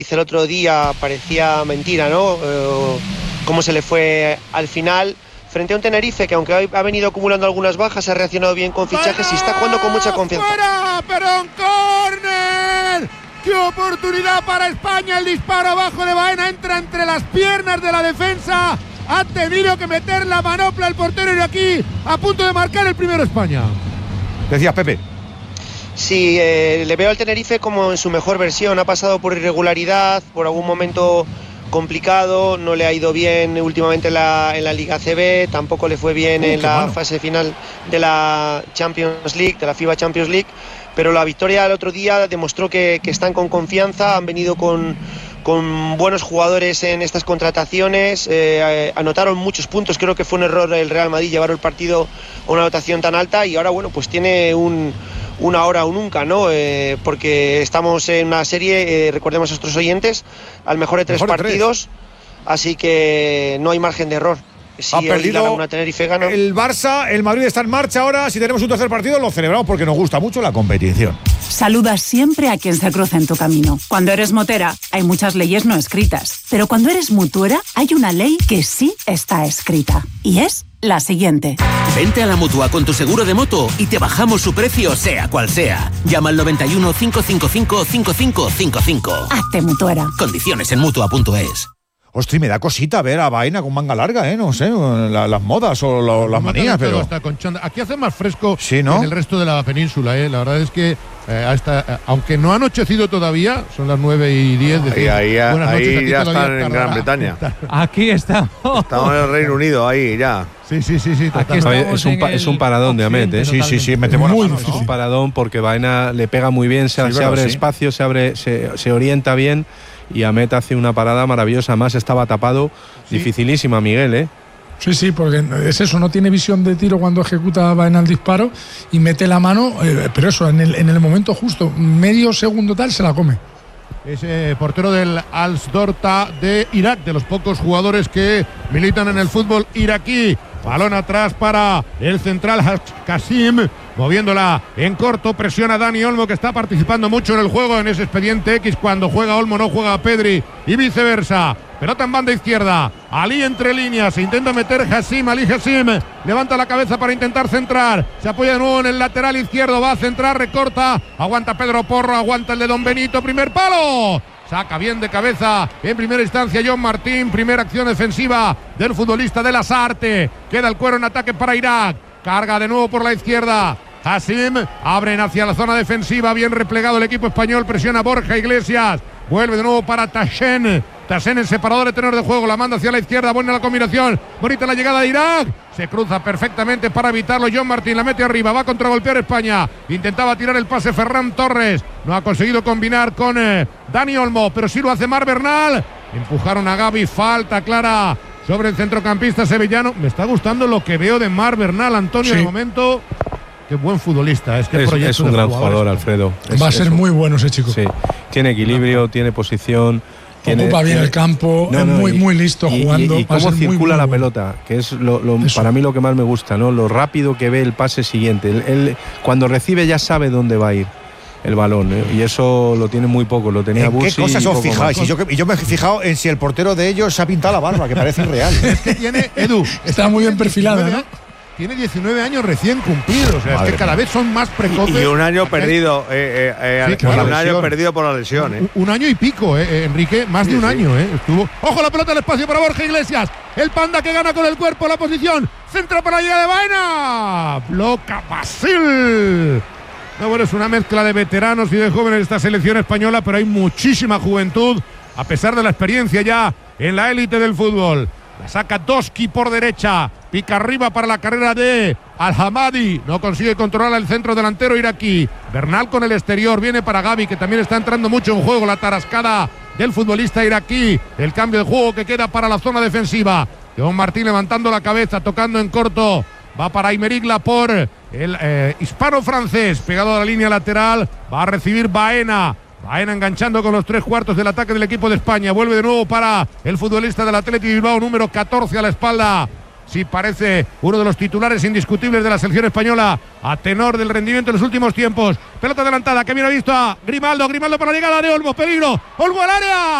el otro día parecía mentira, ¿no? Cómo se le fue al final frente a un Tenerife que, aunque ha venido acumulando algunas bajas, ha reaccionado bien con fichajes y está jugando con mucha confianza. ¡Fuera! ¡Pero en córner! ¡Qué oportunidad para España! El disparo abajo de Baena entra entre las piernas de la defensa. Ha tenido que meter la manopla el portero iraquí, a punto de marcar el primero España. Decías, Pepe. Sí, le veo al Tenerife como en su mejor versión. Ha pasado por irregularidad, por algún momento complicado, no le ha ido bien últimamente en la Liga ACB, tampoco le fue bien en la fase final de la Champions League, de la FIBA Champions League, pero la victoria el otro día demostró que están con confianza, han venido con buenos jugadores en estas contrataciones, anotaron muchos puntos. Creo que fue un error el Real Madrid llevar el partido a una anotación tan alta y ahora, bueno, pues tiene una hora o nunca, ¿no? Porque estamos en una serie, recordemos a nuestros oyentes, al mejor de 3 partidos, así que no hay margen de error. Si ha perdido una Tenerife gana. El Barça, el Madrid está en marcha ahora. Si tenemos un tercer partido lo celebramos porque nos gusta mucho la competición. Saluda siempre a quien se cruza en tu camino. Cuando eres motera, hay muchas leyes no escritas. Pero cuando eres mutuera, hay una ley que sí está escrita. Y es la siguiente. Vente a la Mutua con tu seguro de moto y te bajamos su precio sea cual sea. Llama al 91 555 5555. Hazte mutuera. Condiciones en Mutua.es. Hostia, me da cosita ver a Baena con manga larga, no sé, las modas o las manías, pero... Aquí hace más fresco, sí, ¿no?, en el resto de la península, La verdad es que aunque no ha anochecido todavía, son las 9:10. Ahí ya están en Gran Bretaña. Aquí estamos. Estamos en el Reino Unido, ahí ya. Sí. Aquí es un paradón de Amet, ¿eh? Sí, metemos la mano. Es un paradón porque Baena le pega muy bien, se abre espacio, se orienta bien. Y Amet hace una parada maravillosa, más estaba tapado, dificilísima, Miguel, ¿eh? Sí, porque es eso, no tiene visión de tiro cuando ejecuta Baena el disparo y mete la mano, pero eso, en el momento justo, medio segundo tal, se la come. Es portero del Al-Dorta de Irak, de los pocos jugadores que militan en el fútbol iraquí. Balón atrás para el central Qasim, moviéndola en corto, presiona Dani Olmo, que está participando mucho en el juego, en ese expediente X. Cuando juega Olmo no juega Pedri y viceversa. Pelota en banda izquierda, Ali entre líneas, se intenta meter Ali Hassim, levanta la cabeza para intentar centrar, se apoya de nuevo en el lateral izquierdo, va a centrar, recorta, aguanta Pedro Porro, aguanta el de Don Benito, primer palo. Saca bien de cabeza en primera instancia John Martín. Primera acción defensiva del futbolista de Lasarte. Queda el cuero en ataque para Irak. Carga de nuevo por la izquierda. Hassim, abren hacia la zona defensiva. Bien replegado el equipo español. Presiona Borja Iglesias. Vuelve de nuevo para Tassen. Tassen en separador de tenor de juego. La manda hacia la izquierda. Buena la combinación. Bonita la llegada de Irak. Se cruza perfectamente para evitarlo. John Martín la mete arriba. Va a contragolpear España. Intentaba tirar el pase Ferran Torres. No ha conseguido combinar con Dani Olmo, pero sí lo hace Mar Bernal. Empujaron a Gavi. Falta clara sobre el centrocampista sevillano. Me está gustando lo que veo de Mar Bernal, Antonio, de momento. Qué buen futbolista. Es un gran jugador, Alfredo. Va a ser muy bueno ese chico. Sí. Tiene equilibrio, tiene posición. Ocupa bien el campo, es muy listo jugando. Y cómo circula la pelota, que es para mí lo que más me gusta, ¿no? Lo rápido que ve el pase siguiente. Él cuando recibe ya sabe dónde va a ir el balón, ¿eh? Y eso lo tiene muy poco, lo tenía Bussi. ¿Qué cosas os fijáis? Y yo me he fijado en si el portero de ellos se ha pintado la barba, que parece real. Es que tiene, Edu, está muy bien perfilada, ¿no? Tiene 19 años recién cumplidos, o sea, es que cada vez son más precoces. Y un año perdido, un año perdido por la lesión. Un año y pico, Enrique, más de un año. Estuvo. ¡Ojo la pelota al espacio para Borja Iglesias! El Panda que gana con el cuerpo la posición. Centra para la llegada de Baena. Bloca Basil. No, bueno, es una mezcla de veteranos y de jóvenes esta selección española, pero hay muchísima juventud, a pesar de la experiencia ya en la élite del fútbol. La saca Doski por derecha, pica arriba para la carrera de Al-Hamadi, no consigue controlar el centro delantero iraquí. Bernal con el exterior, viene para Gavi, que también está entrando mucho en juego. La tarascada del futbolista iraquí, el cambio de juego que queda para la zona defensiva. John Martín levantando la cabeza, tocando en corto, va para Aymeric Laporte, el hispano-francés, pegado a la línea lateral, va a recibir Baena enganchando con los 3/4 del ataque del equipo de España. Vuelve de nuevo para el futbolista del Athletic Bilbao, número 14 a la espalda. sí parece uno de los titulares indiscutibles de la selección española a tenor del rendimiento en los últimos tiempos. Pelota adelantada, que bien ha visto a Grimaldo para la llegada de Olmo, peligro, Olmo al área.